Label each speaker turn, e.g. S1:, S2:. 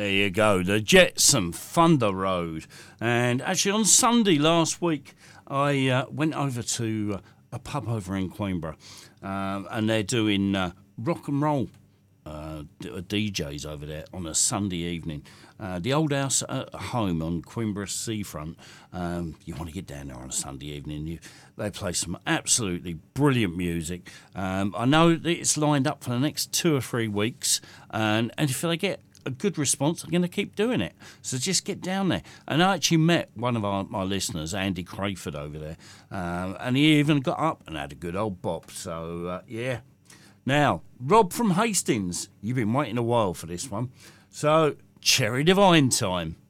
S1: There you go, the Jetsam Thunder Road. And actually on Sunday last week, I went over to a pub over in Queenborough, and they're doing rock and roll DJs over there on a Sunday evening. The Old House at Home on Queenborough Seafront. You want to get down there on a Sunday evening. They play some absolutely brilliant music. I know that it's lined up for the next 2 or 3 weeks, and if they get a good response, I'm going to keep doing it. So just get down there. And I actually met one of my listeners, Andy Crayford, over there, and he even got up and had a good old bop. So, yeah. Now, Rob from Hastings, you've been waiting a while for this one. So, Cherry Divine time.